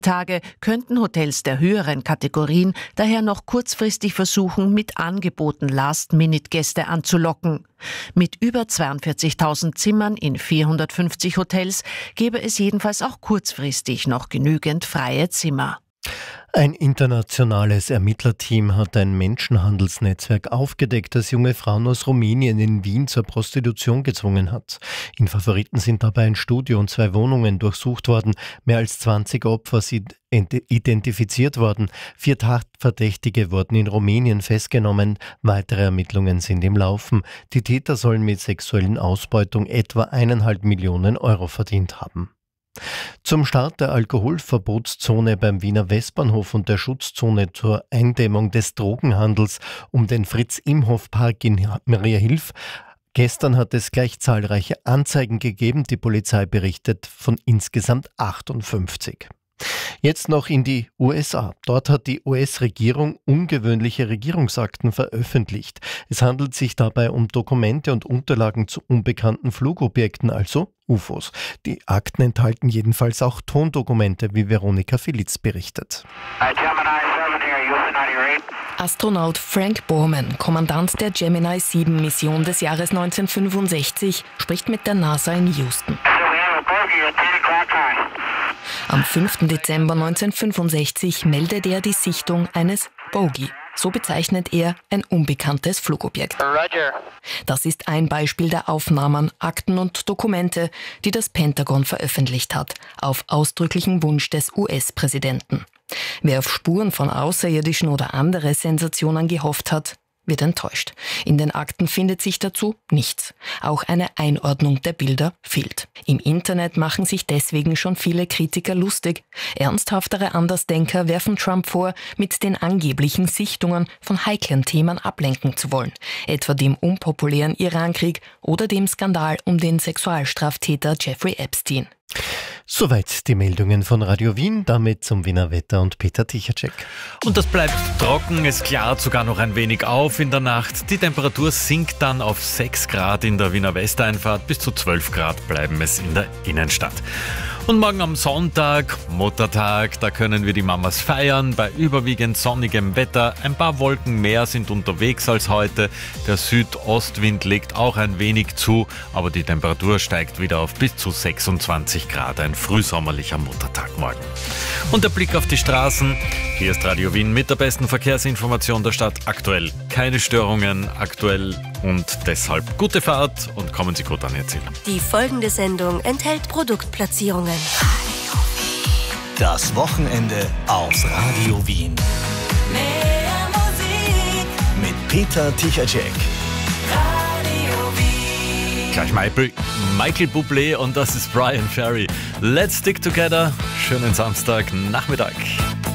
Tage könnten Hotels der höheren Kategorien daher noch kurzfristig versuchen, mit Angeboten Last-Minute-Gäste anzulocken. Mit über 42.000 Zimmern in 450 Hotels gäbe es jedenfalls auch kurzfristig noch genügend freie Zimmer. Ein internationales Ermittlerteam hat ein Menschenhandelsnetzwerk aufgedeckt, das junge Frauen aus Rumänien in Wien zur Prostitution gezwungen hat. In Favoriten sind dabei ein Studio und 2 Wohnungen durchsucht worden. Mehr als 20 Opfer sind identifiziert worden. 4 Tatverdächtige wurden in Rumänien festgenommen. Weitere Ermittlungen sind im Laufen. Die Täter sollen mit sexuellen Ausbeutung etwa 1,5 Millionen Euro verdient haben. Zum Start der Alkoholverbotszone beim Wiener Westbahnhof und der Schutzzone zur Eindämmung des Drogenhandels um den Fritz-Imhoff-Park in Mariahilf. Gestern hat es gleich zahlreiche Anzeigen gegeben. Die Polizei berichtet von insgesamt 58. Jetzt noch in die USA. Dort hat die US-Regierung ungewöhnliche Regierungsakten veröffentlicht. Es handelt sich dabei um Dokumente und Unterlagen zu unbekannten Flugobjekten, also UFOs. Die Akten enthalten jedenfalls auch Tondokumente, wie Veronika Filitz berichtet. Astronaut Frank Borman, Kommandant der Gemini 7 Mission des Jahres 1965, spricht mit der NASA in Houston. Am 5. Dezember 1965 meldet er die Sichtung eines Bogey. So bezeichnet er ein unbekanntes Flugobjekt. Roger. Das ist ein Beispiel der Aufnahmen, Akten und Dokumente, die das Pentagon veröffentlicht hat, auf ausdrücklichen Wunsch des US-Präsidenten. Wer auf Spuren von Außerirdischen oder andere Sensationen gehofft hat, wird enttäuscht. In den Akten findet sich dazu nichts. Auch eine Einordnung der Bilder fehlt. Im Internet machen sich deswegen schon viele Kritiker lustig. Ernsthaftere Andersdenker werfen Trump vor, mit den angeblichen Sichtungen von heiklen Themen ablenken zu wollen. Etwa dem unpopulären Irankrieg oder dem Skandal um den Sexualstraftäter Jeffrey Epstein. Soweit die Meldungen von Radio Wien, damit zum Wiener Wetter und Peter Tichacek. Und das bleibt trocken, es klart sogar noch ein wenig auf in der Nacht. Die Temperatur sinkt dann auf 6 Grad in der Wiener Westeinfahrt, bis zu 12 Grad bleiben es in der Innenstadt. Und morgen am Sonntag, Muttertag, da können wir die Mamas feiern, bei überwiegend sonnigem Wetter. Ein paar Wolken mehr sind unterwegs als heute. Der Südostwind legt auch ein wenig zu, aber die Temperatur steigt wieder auf bis zu 26 Grad. Ein frühsommerlicher Muttertag morgen. Und der Blick auf die Straßen. Hier ist Radio Wien mit der besten Verkehrsinformation der Stadt. Aktuell keine Störungen, aktuell und deshalb gute Fahrt und kommen Sie gut an Ihr Ziel. Die folgende Sendung enthält Produktplatzierungen. Das Wochenende auf Radio Wien. Mehr Musik Mit Peter Tichacek. Radio Wien. Gleich Michael Bublé und das ist Brian Ferry. Let's stick together. Schönen Samstagnachmittag.